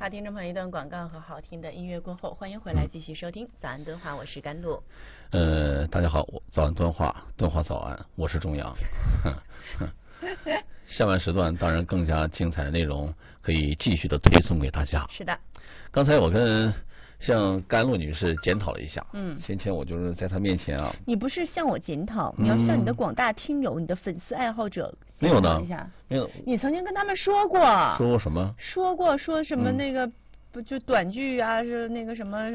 好，听众朋友，一段广告和好听的音乐过后，欢迎回来继续收听早安敦化，我是甘露。 大家好，早安敦化，敦化早安，我是钟阳。下半时段当然更加精彩的内容可以继续的推送给大家。 是的， 刚才我向甘露女士检讨了一下，先前我就是在她面前啊， 你不是向我检讨，你要向你的广大听友、你的粉丝爱好者没有呢， 没有。你曾经跟他们说过什么？ 说什么那个不就短剧啊，是那个什么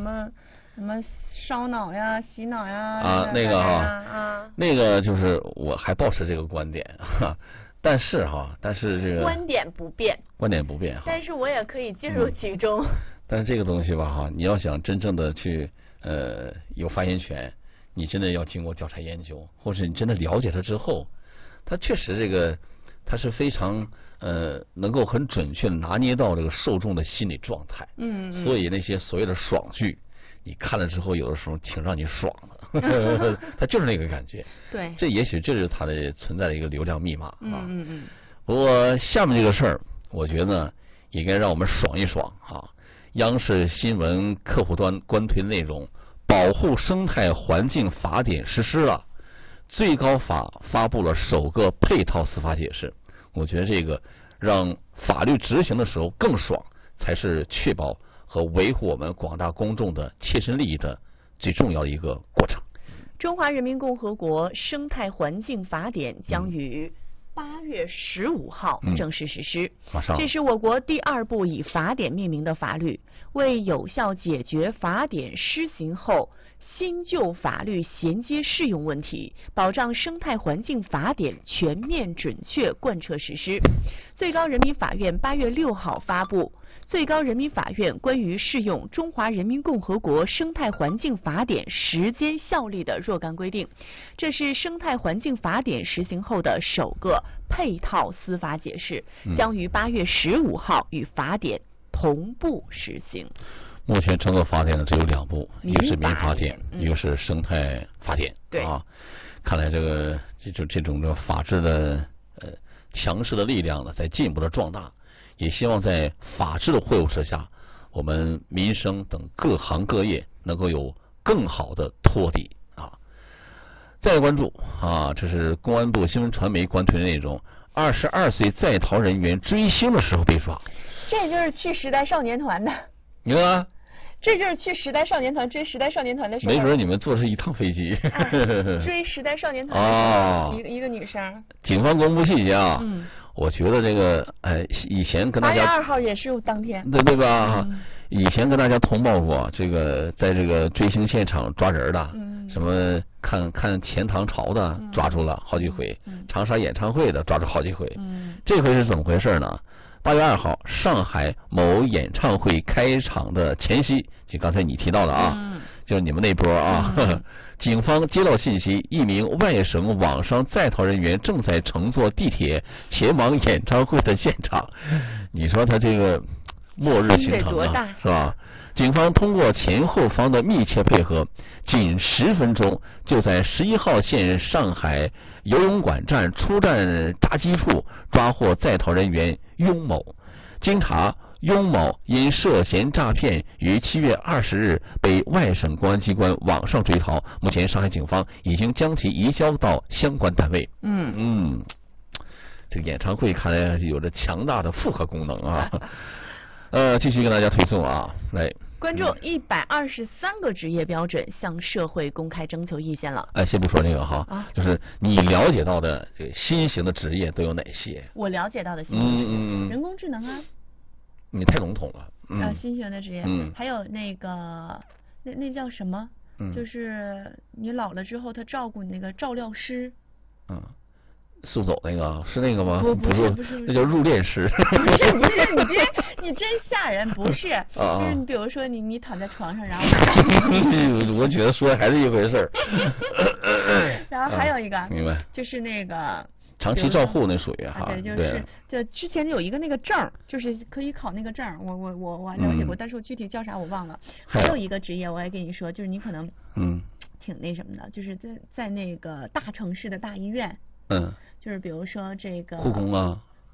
烧脑呀、洗脑呀那个就是我还保持这个观点哈。但是这个观点不变， 但是我也可以进入其中。 但是这个东西吧你要想真正的去有发言权，你真的要经过调查研究，或是你真的了解它之后，它确实它是非常能够很准确的拿捏到这个受众的心理状态。所以那些所谓的爽剧，你看了之后，有的时候挺让你爽的，它就是那个感觉。 对， 这也许这是它的存在的一个流量密码啊。不过下面这个事儿，我觉得也该让我们爽一爽啊。央视新闻客户端官推内容，保护生态环境法典实施了，最高法发布了首个配套司法解释。我觉得这个让法律执行的时候更爽，才是确保和维护我们广大公众的切身利益的最重要的一个过程。 中华人民共和国生态环境法典将于8月15号正式实施。 马上， 这是我国第2部以法典命名的法律，为有效解决法典施行后新旧法律衔接适用问题，保障生态环境法典全面准确贯彻实施。最高人民法院8月6号发布最高人民法院关于适用中华人民共和国生态环境法典时间效力的若干规定，这是生态环境法典实行后的首个配套司法解释，将于8月15号与法典同步实行。 目前整个法典呢只有2部，一个是民法典，一个是生态法典。对啊，看来这种法治的强势的力量呢在进一步的壮大。也希望在法治的护佑之下，我们民生等各行各业能够有更好的托底啊！再关注这是公安部新闻传媒官推的内容：22岁在逃人员追星的时候被抓。 这就是去时代少年团的。 你看， 这就是去时代少年团追时代少年团的时候。 没准你们坐的是一趟飞机。 追时代少年团的时候，一个女生。 警方公布细节啊。我觉得这个以前跟大家 8月2号也是当天， 对吧？以前跟大家通报过，这个在这个追星现场抓人的，什么看钱塘潮的抓住了好几回，长沙演唱会的抓住好几回。这回是怎么回事呢？8月2号，上海某演唱会开场的前夕，就刚才你提到的就是你们那波警方接到信息，一名外省网商在逃人员正在乘坐地铁前往演唱会的现场。你说他这个末日行程是吧？警方通过前后方的密切配合，仅10分钟就在11号线上海游泳馆站出站闸机处抓获在逃人员雍某。经查，雍某因涉嫌诈骗，于7月20日被外省公安机关网上追逃。目前，上海警方已经将其移交到相关单位。这个演唱会看来有着强大的复合功能啊。继续跟大家推送来。 关注123个职业标准向社会公开征求意见了。 先不说这个就是你了解到的这个新型的职业都有哪些？ 我了解到的新型职业，人工智能你太笼统了。 新型的职业，还有那个那叫什么？就是你老了之后，他照顾你那个照料师。 速走那个是那个吗？ 不是， 那叫入殓师。 不是，你真吓人，不是。就是你比如说你躺在床上，然后我觉得说的还是一回事儿。然后还有一个， 明白， 就是那个长期照护那属于对，就之前有一个那个证，就是可以考那个证，我了解过，但是我具体叫啥我忘了。还有一个职业我也跟你说，就是你可能挺那什么的，就是在那个大城市的大医院。就是比如说这个护工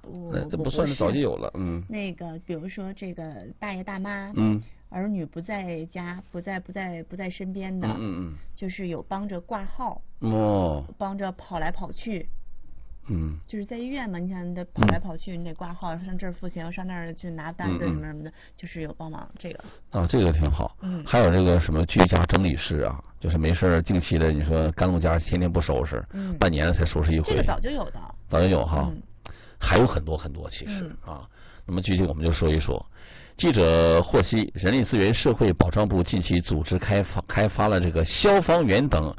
这不算是早就有了， 那个比如说这个大爷大妈，儿女不在家，不在身边的，就是有帮着挂号，帮着跑来跑去。就是在医院嘛，你想你得跑来跑去，你得挂号，上这儿付钱，要上那儿去拿单子什么什么的，就是有帮忙这个。 这个挺好。还有这个什么居家整理师啊，就是没事定期的，你说干路家天天不收拾，半年了才收拾一回。 这个早就有的。 早就有哈，还有很多很多其实啊。那么具体我们就说一说。记者获悉，人力资源社会保障部近期组织开发了这个消防员等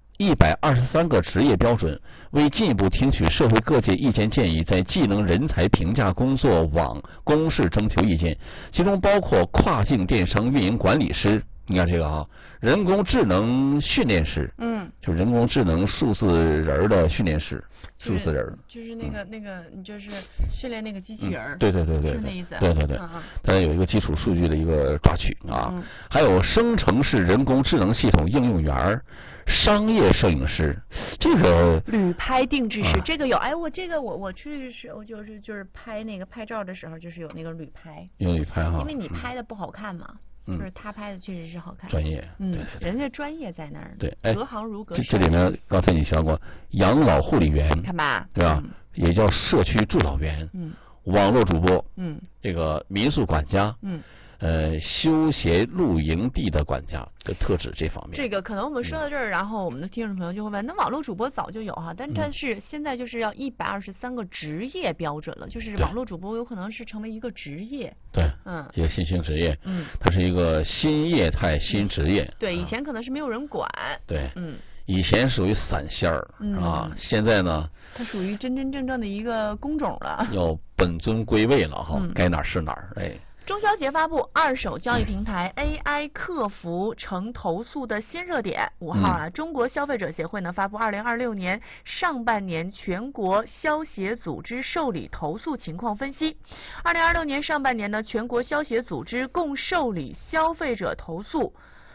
123个职业标准，为进一步听取社会各界意见建议，在技能人才评价工作网公示征求意见，其中包括跨境电商运营管理师，你看这个啊，人工智能训练师，就人工智能数字人的训练师，数字人就是那个你就是训练那个机器人， 对，是那意思， 对，它有一个基础数据的一个抓取啊，还有生成式人工智能系统应用员。商业摄影师，这个旅拍定制师，这个有。我这个我去我就是拍那个拍照的时候，就是有那个旅拍。 有旅拍哈。 因为你拍的不好看嘛，就是他拍的确实是好看。 专业。 人家专业在那儿。 对， 隔行如隔山。 这里面刚才你想过养老护理员， 看吧， 对吧？也叫社区助导员。网络主播。这个民宿管家。休闲露营地的管家，就特指这方面。这个可能我们说到这儿，然后我们的听众朋友就会问：那网络主播早就有哈，但是现在就是要123个职业标准了，就是网络主播有可能是成为一个职业。 对，一个新兴职业。它是一个新业态、新职业。 对，以前可能是没有人管。 对，以前属于散线儿啊，现在呢， 它属于真真正正的一个工种了， 要本尊归位了哈，该哪儿是哪儿， 中消协发布二手交易平台 AI 客服成投诉的新热点。5号啊，中国消费者协会呢发布2026年上半年全国消协组织受理投诉情况分析。2026年上半年呢，全国消协组织共受理消费者投诉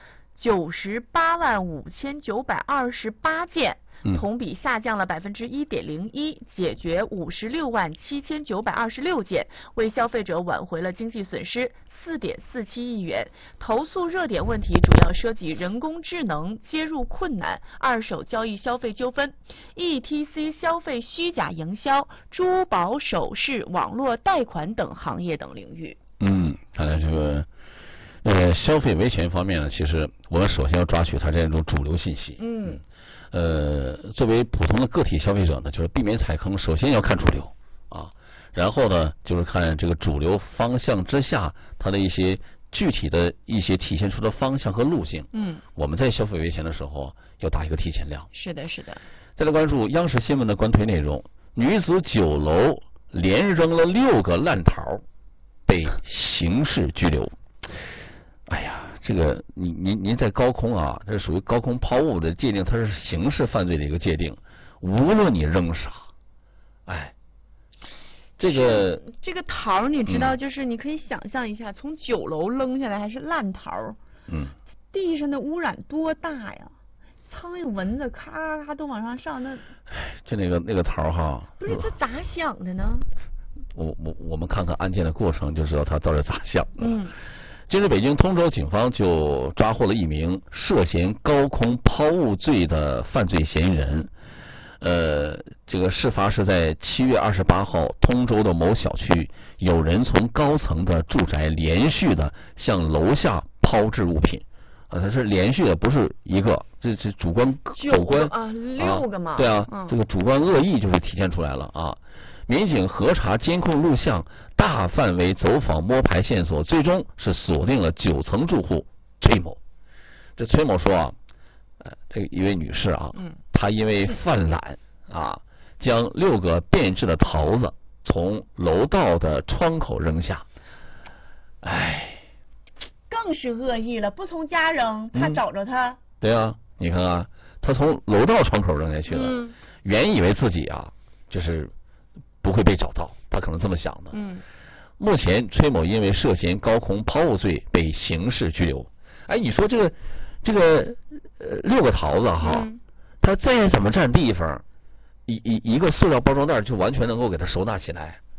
985928件。同比下降了1.01%，解决567926件，为消费者挽回了经济损失4.47亿元。投诉热点问题主要涉及人工智能接入困难、二手交易消费纠纷、ETC 消费虚假营销、珠宝首饰、网络贷款等行业等领域。 看来这个消费维权方面呢，其实我们首先要抓取它这种主流信息。作为普通的个体消费者呢，就是避免踩坑，首先要看主流啊，然后呢，就是看这个主流方向之下，它的一些具体的一些体现出的方向和路径。我们在消费维权的时候要打一个提前量。 是的。 再来关注央视新闻的官推内容：女子9楼连扔了6个烂桃，被刑事拘留。哎呀，这个您在高空啊，这是属于高空抛物的界定，它是刑事犯罪的一个界定。无论你扔啥，这个桃你知道，就是你可以想象一下，从9楼扔下来还是烂桃，地上的污染多大呀！苍蝇蚊子咔咔都往上上， 就那个桃哈， 不是它咋想的呢？ 我们看看案件的过程就知道它到底咋想的。近日，北京通州警方就抓获了一名涉嫌高空抛物罪的犯罪嫌疑人。这个事发是在7月28号，通州的某小区，有人从高层的住宅连续的向楼下抛掷物品。它是连续的，不是一个，这主观主观 6个嘛。 对啊，这个主观恶意就是体现出来了啊。民警核查监控录像，大范围走访摸排线索，最终是锁定了9层住户崔某。这崔某说这一位女士她因为犯懒将6个变质的桃子从楼道的窗口扔下。 更是恶意了，不从家扔，怕找着他。 对啊，你看他从楼道窗口扔下去了，原以为自己就是不会被找到，他可能这么想的。目前崔某因为涉嫌高空抛物罪被刑事拘留。你说这个6个桃子它再怎么占地方，一个塑料包装袋就完全能够给它收纳起来。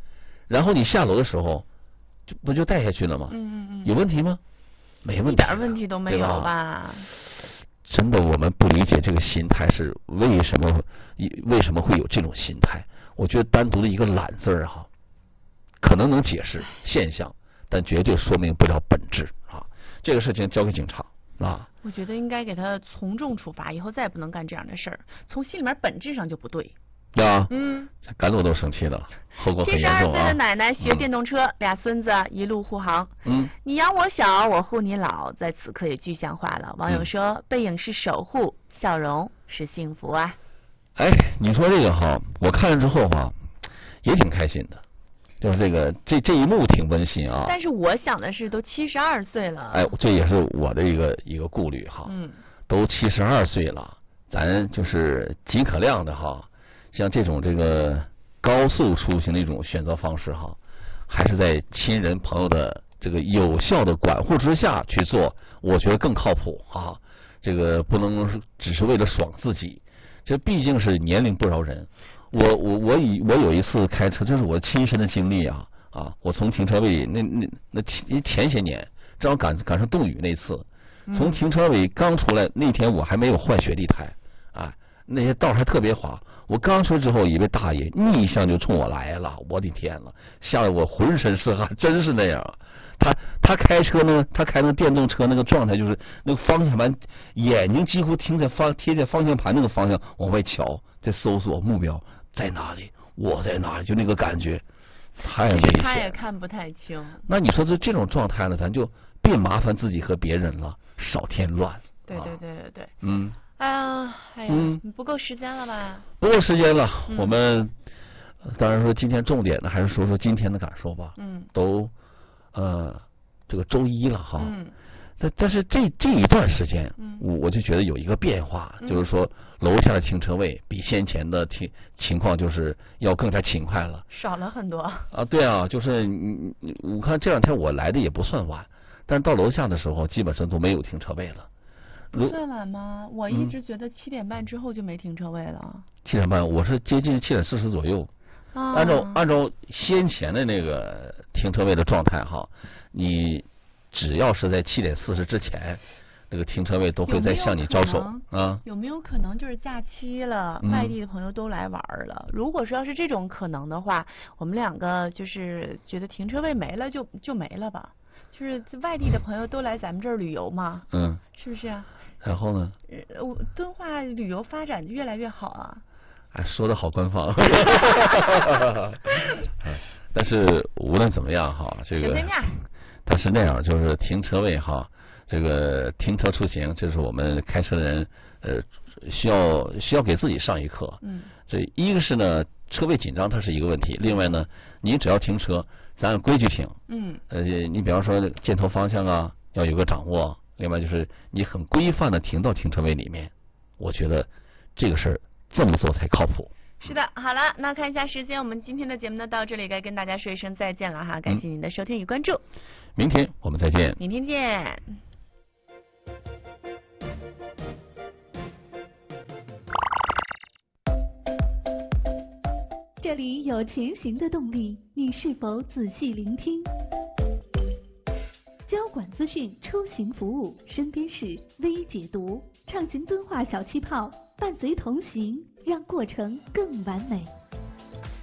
然后你下楼的时候，不就带下去了吗？有问题吗？没问题， 一点问题都没有吧？ 真的，我们不理解这个心态是为什么会有这种心态？我觉得单独的一个懒字儿哈，可能能解释现象，但绝对说明不了本质啊！这个事情交给警察啊。 我觉得应该给他从重处罚，以后再也不能干这样的事儿，从心里面本质上就不对。 啊，赶路都生气的了，后果很严重啊。72 岁的奶奶学电动车，俩孙子一路护航。你养我小，我护你老，在此刻也具象化了。网友说，背影是守护，笑容是幸福啊。 哎，你说这个哈，我看了之后哈，也挺开心的，就是这一幕挺温馨啊。 但是我想的是，都72岁了。 哎，这也是我的一个顾虑哈。都72岁了，咱就是尽可量的哈。像这个高速出行的一种选择方式哈，还是在亲人朋友的这个有效的管护之下去做，我觉得更靠谱啊。这个不能只是为了爽自己，这毕竟是年龄不饶人。我有一次开车，这是我亲身的经历啊，我从停车位那前些年正好赶上冻雨那次，从停车位刚出来那天我还没有换雪地胎啊。那些道还特别滑，我刚出之后，一位大爷逆向就冲我来了，我的天呐，吓得我浑身是汗，真是那样。他开车呢，他开那电动车那个状态，就是那个方向盘，眼睛几乎贴在方向盘那个方向往外瞧，在搜索目标在哪里，我在哪里，就那个感觉太危险。 他也看不太清。 那你说这种状态呢，咱就别麻烦自己和别人了，少添乱。 对。哎呀，不够时间了吧？ 不够时间了，我们当然说今天重点的还是说今天的感受吧。都这个周一了哈。但是这一段时间，我就觉得有一个变化，就是说楼下的停车位比先前的情况就是要更加勤快了， 少了很多啊。对啊，就是我看这两天我来的也不算晚，但到楼下的时候基本上都没有停车位了。 不算晚吗？我一直觉得7点半之后就没停车位了。 7点半，我是接近7点40左右。按照先前的那个停车位的状态哈，你只要是在7点40之前，那个停车位都会在向你招手啊。 有没有可能就是假期了，外地的朋友都来玩了？如果说要是这种可能的话，我们两个就是觉得停车位没了就没了吧。就是外地的朋友都来咱们这儿旅游嘛，是不是啊？ 然后呢？ 敦化旅游发展越来越好啊！ 哎，说的好官方。但是无论怎么样哈，这个但是那样就是停车位哈，这个停车出行，这是我们开车的人需要给自己上一课。这一个是呢，车位紧张它是一个问题，另外呢，你只要停车，咱按规矩停。你比方说箭头方向啊，要有个掌握。另外就是你很规范的停到停车位里面，我觉得这个事儿这么做才靠谱。 是的，好了，那看一下时间，我们今天的节目呢到这里该跟大家说一声再见了哈，感谢您的收听与关注。 明天我们再见。 明天见。 这里有前行的动力，你是否仔细聆听？交管资讯，出行服务，身边事微解读，畅行敦化小气泡，伴随同行，让过程更完美。